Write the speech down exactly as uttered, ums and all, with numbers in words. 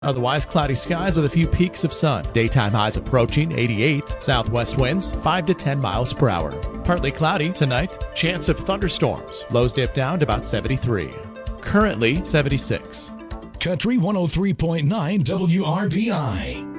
Otherwise, cloudy skies with a few peaks of sun. Daytime highs approaching eighty-eight. Southwest winds five to ten miles per hour. Partly cloudy tonight. Chance of thunderstorms. Lows dip down to about seventy-three. Currently seventy-six. Country one oh three point nine W R B I.